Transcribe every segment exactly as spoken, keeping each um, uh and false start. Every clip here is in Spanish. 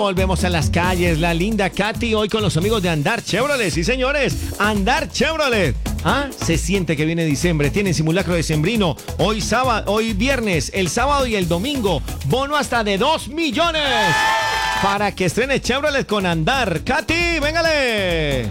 volvemos a las calles. La linda Katy hoy con los amigos de Andar Chevrolet. Sí, señores, Andar Chevrolet. Ah, se siente que viene diciembre. Tienen simulacro decembrino. Hoy sábado, hoy viernes, el sábado y el domingo. Bono hasta de dos millones. Para que estrene Chevrolet con Andar. Katy, véngale.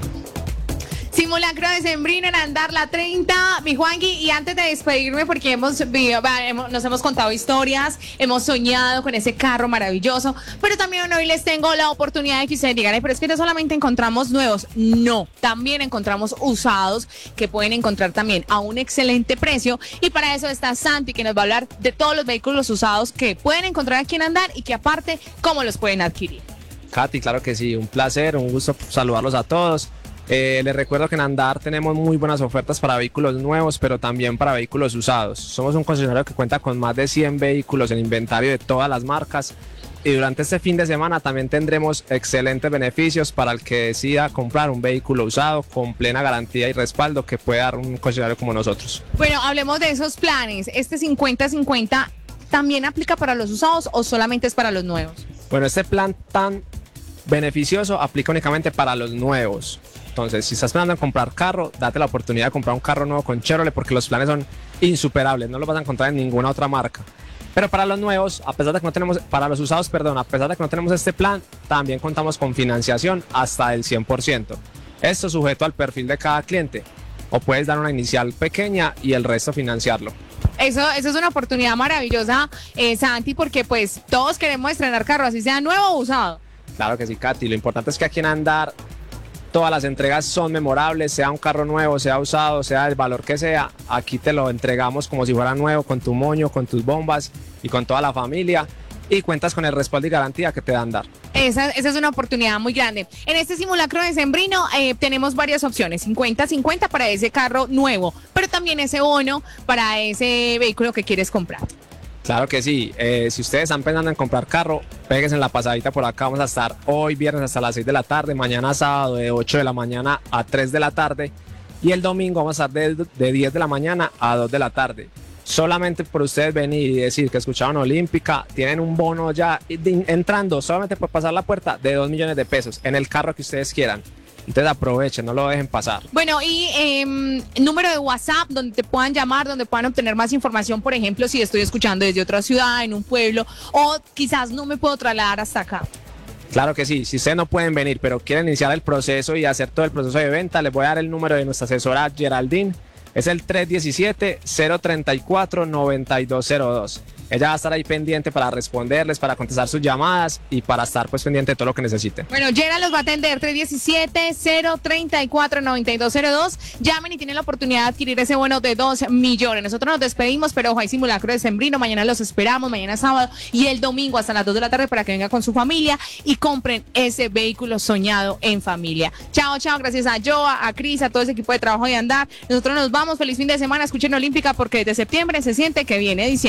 Simulacro decembrino en Andar la treinta, mi Juanqui, y antes de despedirme, porque hemos, hemos nos hemos contado historias, hemos soñado con ese carro maravilloso, pero también hoy les tengo la oportunidad de que ustedes digan, pero es que no solamente encontramos nuevos, no, también encontramos usados que pueden encontrar también a un excelente precio, y para eso está Santi, que nos va a hablar de todos los vehículos usados que pueden encontrar aquí en Andar y que aparte, cómo los pueden adquirir. Katy, claro que sí, un placer, un gusto saludarlos a todos. Eh, les recuerdo que en Andar tenemos muy buenas ofertas para vehículos nuevos, pero también para vehículos usados. Somos un concesionario que cuenta con más de cien vehículos en inventario de todas las marcas. Y durante este fin de semana también tendremos excelentes beneficios para el que decida comprar un vehículo usado con plena garantía y respaldo que puede dar un concesionario como nosotros. Bueno, hablemos de esos planes. ¿Este cincuenta cincuenta también aplica para los usados o solamente es para los nuevos? Bueno, este plan tan beneficioso aplica únicamente para los nuevos. Entonces, si estás pensando en comprar carro, date la oportunidad de comprar un carro nuevo con Chevrolet porque los planes son insuperables, no los vas a encontrar en ninguna otra marca. Pero para los nuevos, a pesar de que no tenemos, para los usados, perdón, a pesar de que no tenemos este plan, también contamos con financiación hasta el cien por ciento. Esto sujeto al perfil de cada cliente. O puedes dar una inicial pequeña y el resto financiarlo. Eso, eso es una oportunidad maravillosa, eh, Santi, porque pues todos queremos estrenar carro, así sea nuevo o usado. Claro que sí, Katy. Lo importante es que aquí en Andar todas las entregas son memorables, sea un carro nuevo, sea usado, sea el valor que sea, aquí te lo entregamos como si fuera nuevo, con tu moño, con tus bombas y con toda la familia, y cuentas con el respaldo y garantía que te da Andar. Esa, esa es una oportunidad muy grande. En este simulacro decembrino eh, tenemos varias opciones, cincuenta cincuenta para ese carro nuevo, pero también ese bono para ese vehículo que quieres comprar. Claro que sí, eh, si ustedes están pensando en comprar carro, péguense en la pasadita por acá, vamos a estar hoy viernes hasta las seis de la tarde, mañana sábado de ocho de la mañana a tres de la tarde y el domingo vamos a estar de, de diez de la mañana a dos de la tarde. Solamente por ustedes venir y decir que escucharon Olímpica, tienen un bono ya de, entrando solamente por pasar la puerta de dos millones de pesos en el carro que ustedes quieran. Entonces aprovechen, no lo dejen pasar. Bueno, y eh, número de WhatsApp donde te puedan llamar, donde puedan obtener más información, por ejemplo, si estoy escuchando desde otra ciudad, en un pueblo, o quizás no me puedo trasladar hasta acá. Claro que sí, si ustedes no pueden venir, pero quieren iniciar el proceso y hacer todo el proceso de venta, les voy a dar el número de nuestra asesora Geraldine, es el tres uno siete, cero tres cuatro, nueve dos cero dos. Ella va a estar ahí pendiente para responderles, para contestar sus llamadas y para estar pues pendiente de todo lo que necesiten. Bueno, Yera los va a atender tres uno siete, cero tres cuatro, nueve dos cero dos. Llamen y tienen la oportunidad de adquirir ese bono de dos millones. Nosotros nos despedimos, pero ojo, hay simulacro decembrino. Mañana los esperamos, mañana sábado y el domingo hasta las dos de la tarde para que venga con su familia y compren ese vehículo soñado en familia. Chao, chao. Gracias a Joa, a Cris, a todo ese equipo de trabajo de Andar. Nosotros nos vamos. Feliz fin de semana. Escuchen Olímpica porque desde septiembre se siente que viene diciembre.